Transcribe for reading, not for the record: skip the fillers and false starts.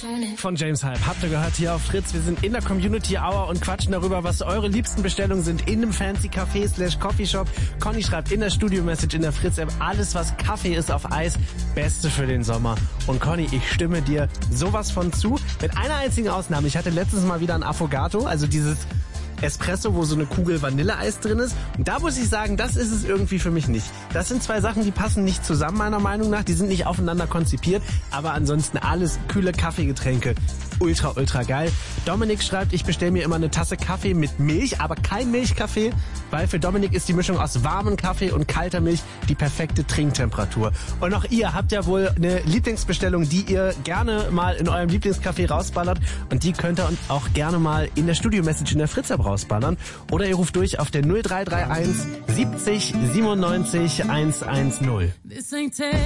Von James Hype. Habt ihr gehört hier auf Fritz? Wir sind in der Community Hour und quatschen darüber, was eure liebsten Bestellungen sind in einem fancy Café / Coffeeshop. Conny schreibt in der Studio-Message in der Fritz-App, alles was Kaffee ist auf Eis, Beste für den Sommer. Und Conny, ich stimme dir sowas von zu. Mit einer einzigen Ausnahme. Ich hatte letztens mal wieder ein Affogato, also dieses Espresso, wo so eine Kugel Vanilleeis drin ist. Und da muss ich sagen, das ist es irgendwie für mich nicht. Das sind zwei Sachen, die passen nicht zusammen, meiner Meinung nach. Die sind nicht aufeinander konzipiert. Aber ansonsten alles kühle Kaffeegetränke. Ultra, ultra geil. Dominik schreibt, ich bestelle mir immer eine Tasse Kaffee mit Milch, aber kein Milchkaffee, weil für Dominik ist die Mischung aus warmem Kaffee und kalter Milch die perfekte Trinktemperatur. Und auch ihr habt ja wohl eine Lieblingsbestellung, die ihr gerne mal in eurem Lieblingscafé rausballert. Und die könnt ihr uns auch gerne mal in der Studio-Message in der Fritz-App rausballern. Oder ihr ruft durch auf der 0331 70 97 110.